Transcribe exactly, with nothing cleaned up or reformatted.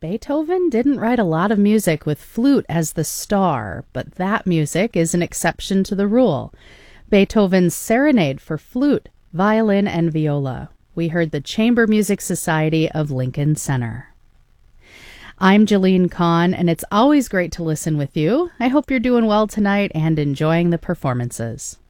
Beethoven didn't write a lot of music with flute as the star, but that music is an exception to the rule. Beethoven's Serenade for flute, violin, and viola. We heard the Chamber Music Society of Lincoln Center. I'm Jalene Kahn, and it's always great to listen with you. I hope you're doing well tonight and enjoying the performances.